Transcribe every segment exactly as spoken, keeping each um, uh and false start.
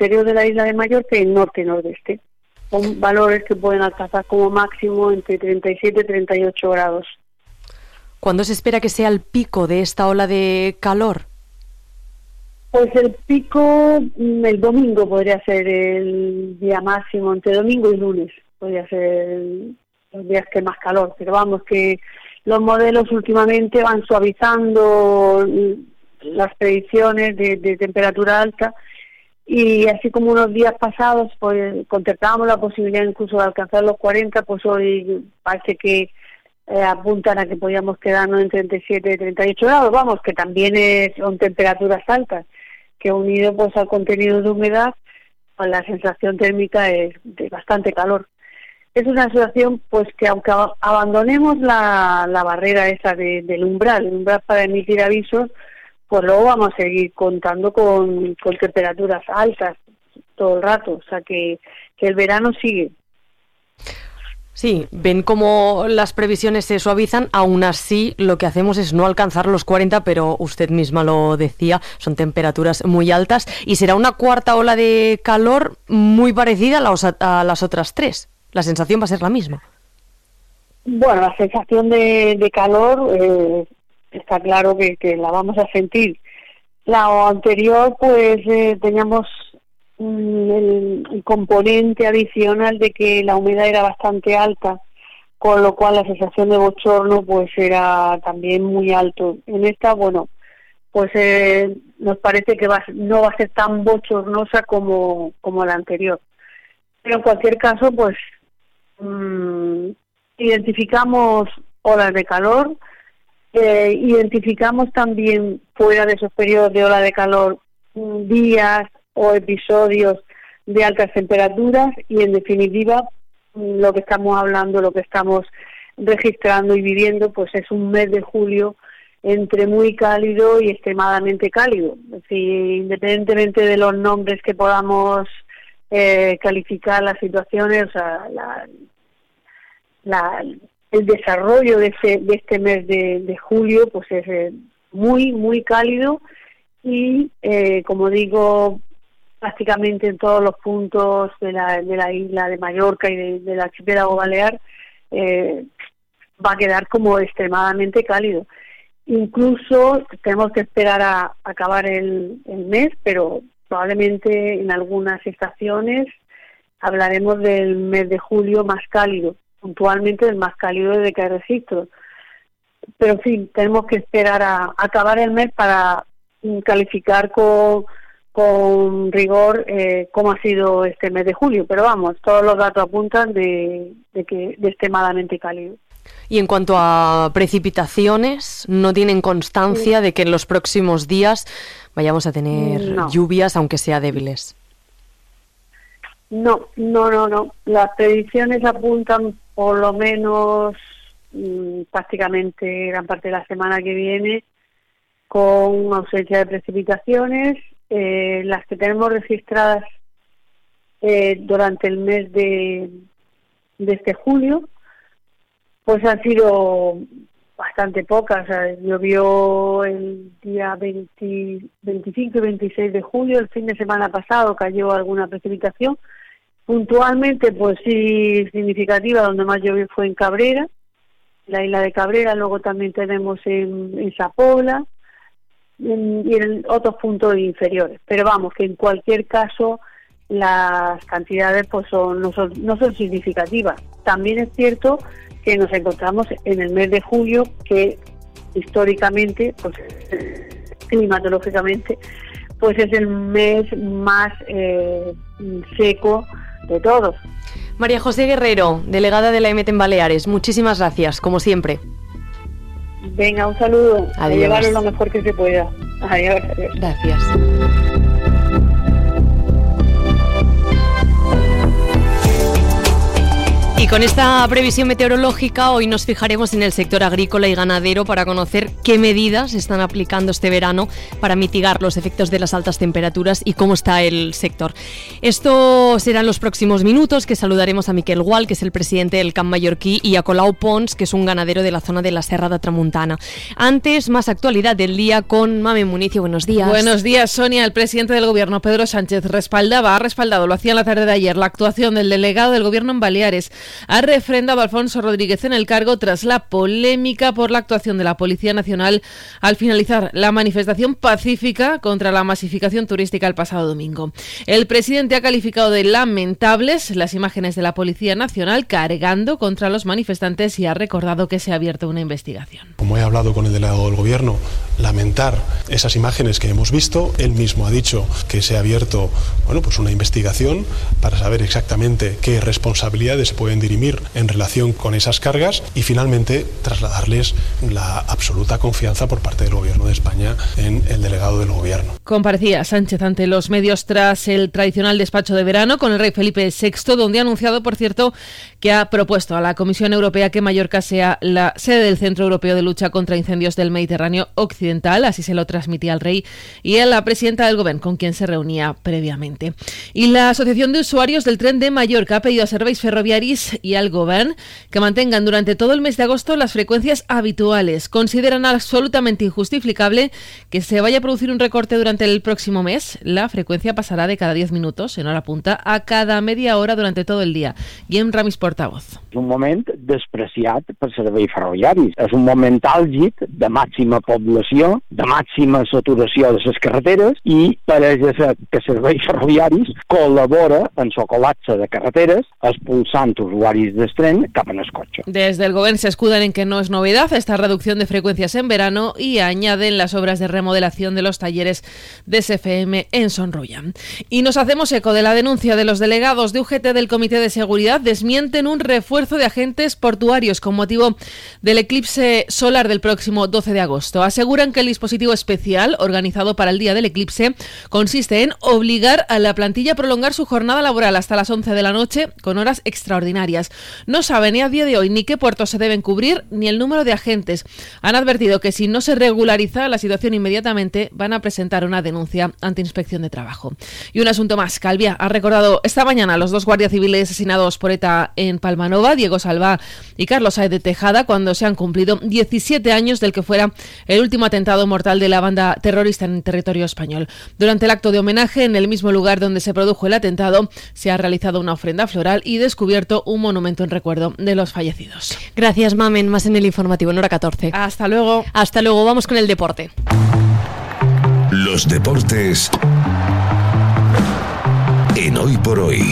exterior de la isla de Mallorca y el norte y nordeste, con valores que pueden alcanzar como máximo entre treinta y siete y treinta y ocho grados. ¿Cuándo se espera que sea el pico de esta ola de calor? Pues el pico, el domingo podría ser el día máximo, entre domingo y lunes podría ser el, los días que más calor, pero vamos que los modelos últimamente van suavizando las predicciones de, de temperatura alta, y así como unos días pasados pues contemplábamos la posibilidad incluso de alcanzar los cuarenta, pues hoy parece que eh, apuntan a que podíamos quedarnos en treinta y siete y treinta y ocho grados, vamos, que también es, son temperaturas altas, que unido pues al contenido de humedad, pues la sensación térmica es de bastante calor. Es una situación pues que aunque abandonemos la, la barrera esa de, del umbral, el umbral para emitir avisos, pues luego vamos a seguir contando con, con temperaturas altas todo el rato, o sea que, que el verano sigue. Sí, ven cómo las previsiones se suavizan, aún así lo que hacemos es no alcanzar los cuarenta, pero usted misma lo decía, son temperaturas muy altas y será una cuarta ola de calor muy parecida a, los, a las otras tres. La sensación va a ser la misma. Bueno, la sensación de, de calor eh, está claro que, que la vamos a sentir. La anterior, pues eh, teníamos mm, el, el componente adicional de que la humedad era bastante alta, con lo cual la sensación de bochorno pues era también muy alto. En esta, bueno, pues eh, nos parece que va, no va a ser tan bochornosa como, como la anterior. Pero en cualquier caso, pues mmm, identificamos olas de calor, eh, identificamos también fuera de esos periodos de ola de calor mmm, días o episodios de altas temperaturas y en definitiva mmm, lo que estamos hablando, lo que estamos registrando y viviendo, pues es un mes de julio entre muy cálido y extremadamente cálido. Es decir, independientemente de los nombres que podamos Eh, calificar las situaciones, o sea, la, la, el desarrollo de este, de este mes de, de julio pues es eh, muy, muy cálido y, eh, como digo, prácticamente en todos los puntos de la, de la isla de Mallorca y de, del archipiélago balear eh, va a quedar como extremadamente cálido. Incluso tenemos que esperar a acabar el, el mes, pero probablemente en algunas estaciones hablaremos del mes de julio más cálido, puntualmente el más cálido desde que hay registros. Pero en fin, tenemos que esperar a, a acabar el mes para calificar con, con rigor eh, cómo ha sido este mes de julio. Pero vamos, todos los datos apuntan de, de que de extremadamente cálido. Y en cuanto a precipitaciones, ¿no tienen constancia sí. de que en los próximos días vayamos a tener no. lluvias, aunque sea débiles? No, no, no, no. Las predicciones apuntan por lo menos mmm, prácticamente gran parte de la semana que viene con ausencia de precipitaciones. Eh, las que tenemos registradas eh, durante el mes de, de este julio, pues han sido bastante pocas. O sea, llovió el día veinte, veinticinco y veintiséis de julio, el fin de semana pasado cayó alguna precipitación. Puntualmente, pues sí, significativa, donde más llovió fue en Cabrera, la isla de Cabrera, luego también tenemos en, en Sapobla en, y en otros puntos inferiores. Pero vamos, que en cualquier caso las cantidades pues son no son no son significativas. También es cierto que nos encontramos en el mes de julio, que históricamente, pues climatológicamente, pues es el mes más eh, seco de todos. María José Guerrero, delegada de la E M E T en Baleares, muchísimas gracias, como siempre. Venga, un saludo. Adiós. A llevarlo lo mejor que se pueda. Adiós, adiós. Gracias. Y con esta previsión meteorológica hoy nos fijaremos en el sector agrícola y ganadero para conocer qué medidas están aplicando este verano para mitigar los efectos de las altas temperaturas y cómo está el sector. Esto será en los próximos minutos, que saludaremos a Miquel Gual, que es el presidente del Camp Mallorquí, y a Colau Pons, que es un ganadero de la zona de la Serra de Tramuntana. Antes, más actualidad del día con Mamen Municio. Buenos días. Buenos días, Sonia. El presidente del Gobierno, Pedro Sánchez, respaldaba, ha respaldado, lo hacía en la tarde de ayer, la actuación del delegado del Gobierno en Baleares. Ha refrendado a Alfonso Rodríguez en el cargo tras la polémica por la actuación de la Policía Nacional al finalizar la manifestación pacífica contra la masificación turística el pasado domingo. El presidente ha calificado de lamentables las imágenes de la Policía Nacional cargando contra los manifestantes y ha recordado que se ha abierto una investigación. Como he hablado con el delegado del Gobierno, lamentar esas imágenes que hemos visto. Él mismo ha dicho que se ha abierto, bueno, pues una investigación para saber exactamente qué responsabilidades se pueden dirimir en relación con esas cargas y finalmente trasladarles la absoluta confianza por parte del Gobierno de España en el delegado del Gobierno. Comparecía Sánchez ante los medios tras el tradicional despacho de verano con el rey Felipe sexto, donde ha anunciado, por cierto, que ha propuesto a la Comisión Europea que Mallorca sea la sede del Centro Europeo de Lucha contra Incendios del Mediterráneo Occidental, así se lo transmitía al rey y a la presidenta del Gobierno, con quien se reunía previamente. Y la Asociación de Usuarios del Tren de Mallorca ha pedido a Serveis Ferroviaris y al Gobierno que mantengan durante todo el mes de agosto las frecuencias habituales. Consideran absolutamente injustificable que se vaya a producir un recorte durante el próximo mes. La frecuencia pasará de cada diez minutos en hora punta a cada media hora durante todo el dia. Guillem Ramis, portavoz. És un moment despreciat per serveis ferroviaris. És un moment àlgid de màxima població, de màxima saturació de les carreteres i pareix ser que serveis ferroviaris col·labora en el col·lapse de carreteres expulsant usuaris del tren cap en el cotxe. Desde el Gobierno se escudan en que no es novedad esta reducción de frecuencias en verano y añaden las obras de remodelación de los talleres de S F M en Sonroya. Y nos hacemos eco de la denuncia de los delegados de U G T del Comité de Seguridad. Desmienten un refuerzo de agentes portuarios con motivo del eclipse solar del próximo doce de agosto. Aseguran que el dispositivo especial organizado para el día del eclipse consiste en obligar a la plantilla a prolongar su jornada laboral hasta las once de la noche con horas extraordinarias. No saben ni a día de hoy ni qué puertos se deben cubrir ni el número de agentes. Han advertido que si no se regulariza la situación inmediatamente van a presentar una denuncia ante Inspección de Trabajo. Y un asunto más. Calviá ha recordado esta mañana a los dos guardias civiles asesinados por ETA en Palmanova, Diego Salvá y Carlos Saez de Tejada, cuando se han cumplido diecisiete años del que fuera el último atentado mortal de la banda terrorista en territorio español. Durante el acto de homenaje, en el mismo lugar donde se produjo el atentado, se ha realizado una ofrenda floral y descubierto un monumento en recuerdo de los fallecidos. Gracias, Mamen. Más en el informativo en hora catorce. Hasta luego. Hasta luego. Vamos con el deporte. Los deportes en Hoy por Hoy.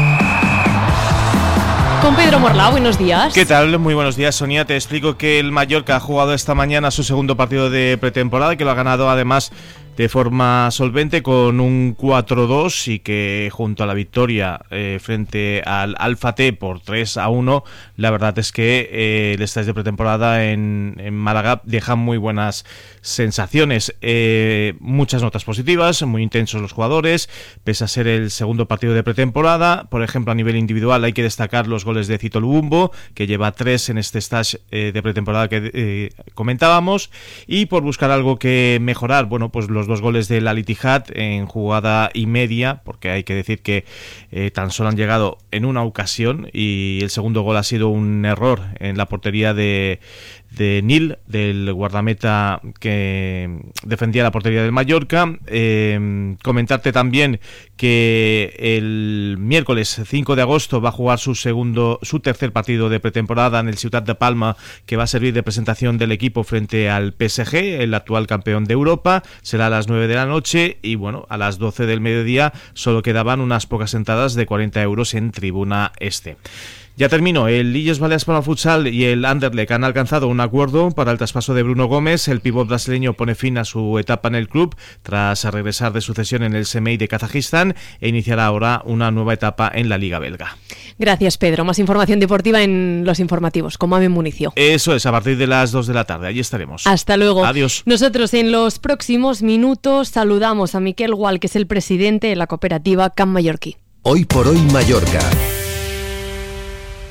Con Pedro Morla, buenos días. ¿Qué tal? Muy buenos días, Sonia. Te explico que el Mallorca ha jugado esta mañana su segundo partido de pretemporada, que lo ha ganado además de forma solvente con un cuatro dos y que junto a la victoria eh, frente al Alfa T por tres a uno, la verdad es que eh, el stage de pretemporada en, en Málaga deja muy buenas sensaciones, eh, muchas notas positivas, muy intensos los jugadores, pese a ser el segundo partido de pretemporada. Por ejemplo, a nivel individual hay que destacar los goles de Cito Lubumbo, que lleva tres en este stage eh, de pretemporada que eh, comentábamos, y por buscar algo que mejorar, bueno, pues los dos goles del Al Ittihad en jugada y media, porque hay que decir que eh, tan solo han llegado en una ocasión y el segundo gol ha sido un error en la portería de de Nil, del guardameta que defendía la portería del Mallorca. Eh, comentarte también que el miércoles cinco de agosto va a jugar su segundo, su tercer partido de pretemporada en el Ciutat de Palma, que va a servir de presentación del equipo frente al P S G, el actual campeón de Europa. Será a las nueve de la noche y bueno, a las doce del mediodía solo quedaban unas pocas entradas de cuarenta euros en Tribuna Este. Ya termino. El Illes Balears Palma Futsal y el Anderlecht han alcanzado un acuerdo para el traspaso de Bruno Gómez. El pívot brasileño pone fin a su etapa en el club tras regresar de su cesión en el S M I de Kazajistán e iniciará ahora una nueva etapa en la Liga Belga. Gracias, Pedro. Más información deportiva en los informativos con Mamen Municio. Eso es, a partir de las dos de la tarde. Allí estaremos. Hasta luego. Adiós. Nosotros en los próximos minutos saludamos a Miquel Gual, que es el presidente de la cooperativa Camp Mallorquí. Hoy por Hoy Mallorca.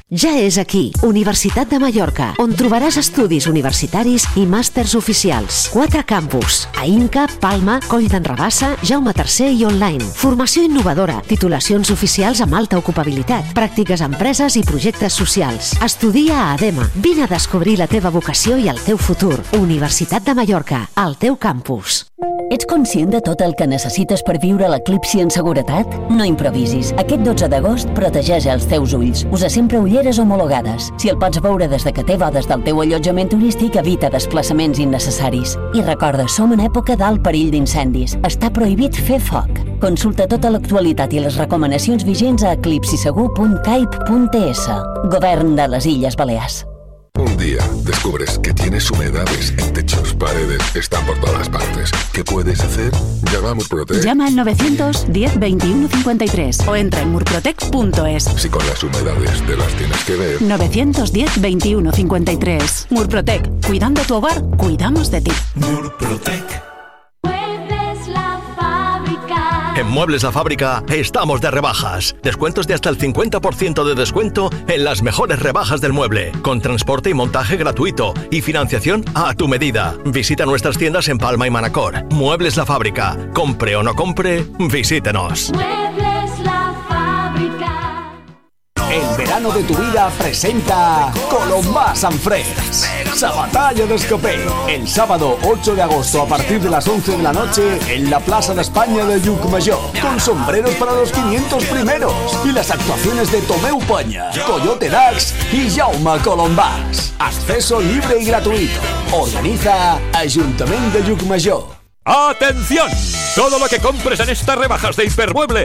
Ja és aquí, Universitat de Mallorca, on trobaràs estudis universitaris i màsters oficials. Quatre campus, a Inca, Palma, Coll d'en Rabassa, Jaume tercer i online. Formació innovadora, titulacions oficials amb alta ocupabilitat, pràctiques a empreses i projectes socials. Estudia a ADEMA. Vine a descobrir la teva vocació i el teu futur. Universitat de Mallorca, al teu campus. Ets conscient de tot el que necessites per viure l'eclipsi en seguretat? No improvisis. Aquest dotze d'agost protegeix els teus ulls. Usa sempre ulleres homologades. Si el pots veure des de que té bodes del teu allotjament turístic, evita desplaçaments innecessaris. I recorda, som en època d'alt perill d'incendis. Està prohibit fer foc. Consulta tota l'actualitat i les recomanacions vigents a eclipsisegur punt caip punt es. Govern de les Illes Balears. Un día descubres que tienes humedades en techos, paredes, están por todas partes. ¿Qué puedes hacer? Llama a Murprotec. Llama al novecientos diez veintiuno cincuenta y tres o entra en murprotec punto es. Si con las humedades te las tienes que ver. novecientos diez veintiuno cincuenta y tres. Murprotec. Cuidando tu hogar, cuidamos de ti. Murprotec. En Muebles La Fábrica estamos de rebajas. Descuentos de hasta el cincuenta por ciento de descuento en las mejores rebajas del mueble, con transporte y montaje gratuito y financiación a tu medida. Visita nuestras tiendas en Palma y Manacor. Muebles La Fábrica. Compre o no compre, visítenos. Muebles La Fábrica. El verano de tu vida presenta Colombà Sant Freds. Sabatalla d'Escopet. El sábado ocho de agosto a partir de las once de la noche en la Plaza de España de Llucmajor. Con sombreros para los quinientos primeros. Y las actuaciones de Tomeu Peña, Coyote Dax y Jaume Colombàs. Acceso libre y gratuito. Organiza Ayuntamiento de Llucmajor. ¡Atención! Todo lo que compres en estas rebajas de Hipermueble